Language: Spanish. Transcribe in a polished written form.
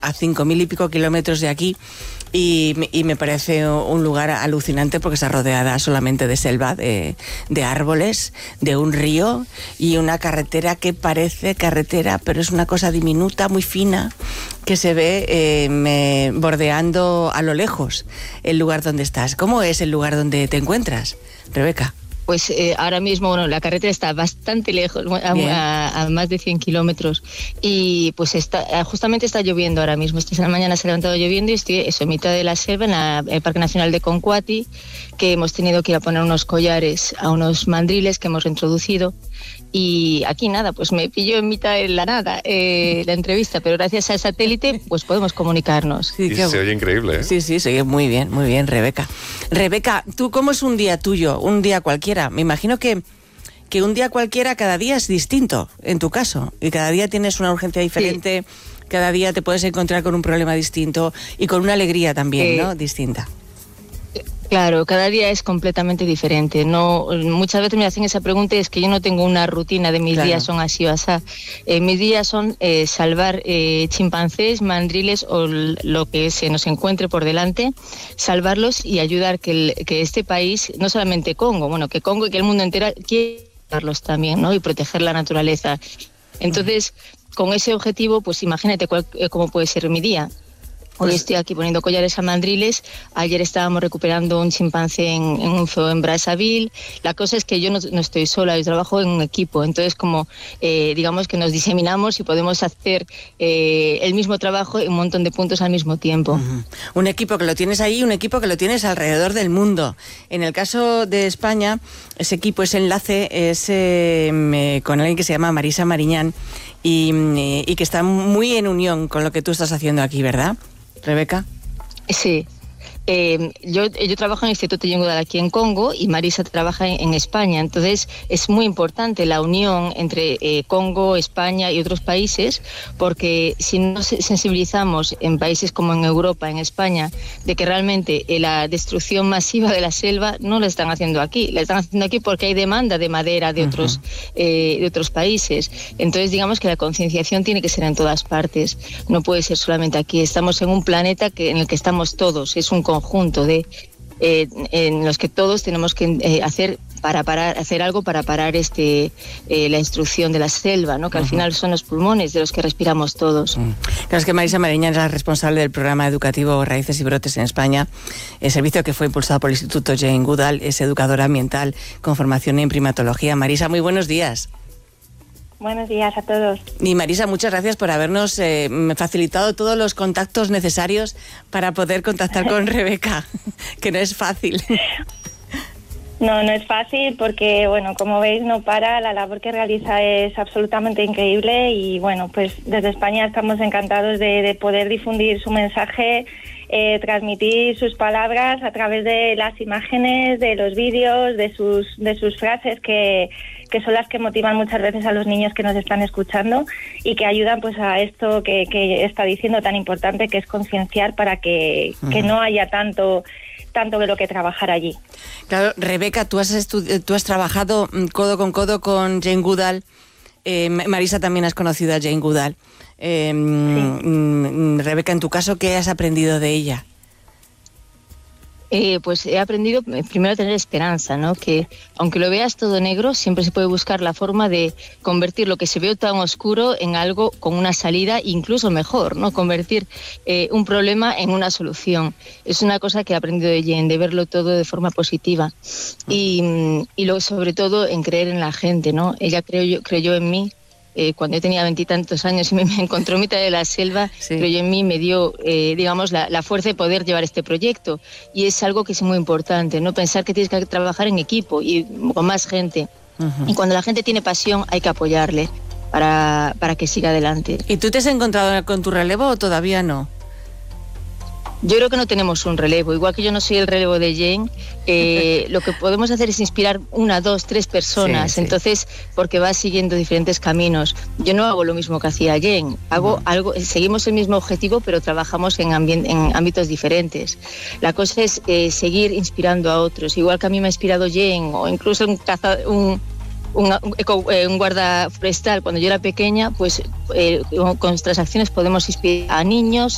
a 5.000 y pico kilómetros de aquí, y me parece un lugar alucinante porque está rodeada solamente de selva, de árboles, de un río y una carretera que parece carretera, pero es una cosa diminuta, muy fina, que se ve bordeando a lo lejos el lugar donde estás. ¿Cómo es el lugar donde te encuentras, Rebeca? Pues ahora mismo, bueno, la carretera está bastante lejos, a más de 100 kilómetros, y pues justamente está lloviendo ahora mismo. Esta mañana se ha levantado lloviendo y estoy en mitad de la selva, en el Parque Nacional de Concuati, que hemos tenido que ir a poner unos collares a unos mandriles que hemos reintroducido. Y aquí nada, pues me pilló en mitad de la nada la entrevista, pero gracias al satélite pues podemos comunicarnos. Sí, se oye increíble, ¿eh? Sí, se oye muy bien, Rebeca. Rebeca, ¿tú cómo es un día tuyo, un día cualquiera? Me imagino que un día cualquiera cada día es distinto, en tu caso, y cada día tienes una urgencia diferente, sí. Cada día te puedes encontrar con un problema distinto y con una alegría también, ¿no? Distinta. Claro, cada día es completamente diferente. No, muchas veces me hacen esa pregunta y es que yo no tengo una rutina de mis días son así o así. Mis días son salvar chimpancés, mandriles o lo que se nos encuentre por delante, salvarlos y ayudar que este país, no solamente Congo, bueno, que Congo y que el mundo entero quiere ayudarlos también, ¿no? Y proteger la naturaleza. Entonces, con ese objetivo, pues imagínate cómo puede ser mi día. Hoy estoy aquí poniendo collares a mandriles. Ayer estábamos recuperando un chimpancé en un zoo en Brazzaville. La cosa es que yo no estoy sola, yo trabajo en un equipo. Entonces, como digamos que nos diseminamos y podemos hacer el mismo trabajo en un montón de puntos al mismo tiempo. Uh-huh. Un equipo que lo tienes ahí, un equipo que lo tienes alrededor del mundo. En el caso de España, ese equipo, ese enlace es con alguien que se llama Marisa Mariñán y que está muy en unión con lo que tú estás haciendo aquí, ¿verdad, Rebeca? Sí. Yo trabajo en el Instituto Jane Goodall aquí en Congo y Marisa trabaja en España. Entonces es muy importante la unión entre Congo, España y otros países, porque si no sensibilizamos en países como en Europa, en España, de que realmente la destrucción masiva de la selva no la están haciendo aquí. La están haciendo aquí porque hay demanda de madera de otros países. Entonces digamos que la concienciación tiene que ser en todas partes. No puede ser solamente aquí. Estamos en un planeta en el que estamos todos. Es un conjunto en los que todos tenemos que hacer algo para parar la destrucción de la selva, ¿no? Que al final son los pulmones de los que respiramos todos. Claro, es que Marisa Mariñán es la responsable del programa educativo Raíces y Brotes en España, el servicio que fue impulsado por el Instituto Jane Goodall. Es educadora ambiental con formación en primatología. Marisa, muy buenos días. Buenos días a todos. Y Marisa, muchas gracias por habernos facilitado todos los contactos necesarios para poder contactar con Rebeca, que no es fácil. No es fácil porque, bueno, como veis, no para. La labor que realiza es absolutamente increíble y, bueno, pues desde España estamos encantados de poder difundir su mensaje, transmitir sus palabras a través de las imágenes, de los vídeos, de sus frases que son las que motivan muchas veces a los niños que nos están escuchando y que ayudan pues a esto que está diciendo tan importante, que es concienciar para que no haya tanto de lo que trabajar allí. Claro, Rebeca, tú has trabajado codo con codo con Jane Goodall. Marisa, también has conocido a Jane Goodall. Sí. Rebeca, en tu caso, ¿qué has aprendido de ella? Pues he aprendido primero a tener esperanza, ¿no? Que aunque lo veas todo negro, siempre se puede buscar la forma de convertir lo que se ve tan oscuro en algo con una salida, incluso mejor, ¿no? Convertir un problema en una solución. Es una cosa que he aprendido de Jane, de verlo todo de forma positiva. Y luego, sobre todo, en creer en la gente, ¿no? Ella creyó en mí. Cuando yo tenía 20 y tantos años y me encontró en mitad de la selva, sí. Creyó en mí, me dio, digamos, la fuerza de poder llevar este proyecto. Y es algo que es muy importante, ¿no? Pensar que tienes que trabajar en equipo y con más gente. Y cuando la gente tiene pasión, hay que apoyarle para que siga adelante. ¿Y tú te has encontrado con tu relevo o todavía no? Yo creo que no tenemos un relevo, igual que yo no soy el relevo de Jane, lo que podemos hacer es inspirar 1, 2, 3 personas, sí. Entonces, porque va siguiendo diferentes caminos. Yo no hago lo mismo que hacía Jane, hago algo, seguimos el mismo objetivo, pero trabajamos en ámbitos diferentes. La cosa es seguir inspirando a otros, igual que a mí me ha inspirado Jane, o incluso un guarda forestal cuando yo era pequeña, pues con nuestras acciones podemos inspirar a niños,